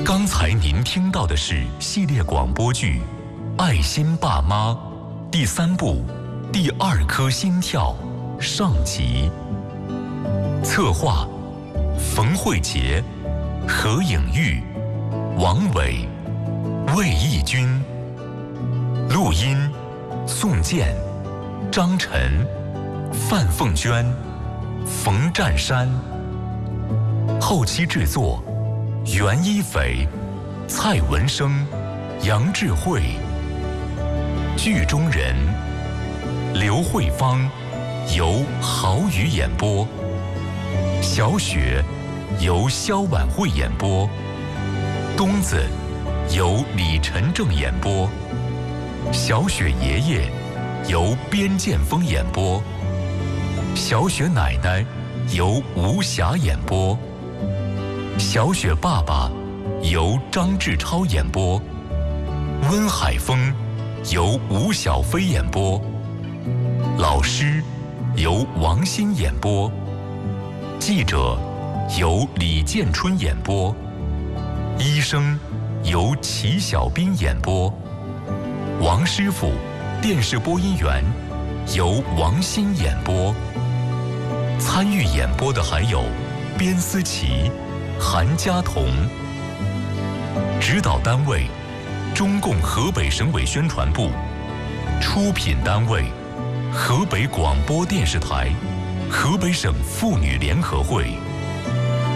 刚才您听到的是系列广播剧《爱心爸妈》第3部第2颗心跳上集。策划：冯慧杰、何颖玉、王伟、魏义军。录音：宋健、张晨、范凤娟、冯占山。后期制作：袁一斐、蔡文生、杨智慧。剧中人：刘慧芳由郝宇演播，小雪由肖婉慧演播，东子由李晨正演播，小雪爷爷由边建峰演播，小雪奶奶由吴霞演播，小雪爸爸由张志超演播，温海峰由吴小飞演播，老师由王鑫演播，记者由李建春演播，医生由齐小斌演播，王师傅电视播音员由王鑫演播。参与演播的还有边思琪、韩佳彤。指导单位：中共河北省委宣传部。出品单位：河北广播电视台、河北省妇女联合会。